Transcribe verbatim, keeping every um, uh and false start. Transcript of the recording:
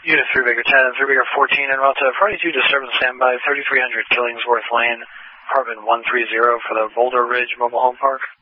Unit three Baker ten and three Baker fourteen en route to Friday two disturbance standby, thirty-three hundred Killingsworth Lane, apartment one three zero for the Boulder Ridge Mobile Home Park.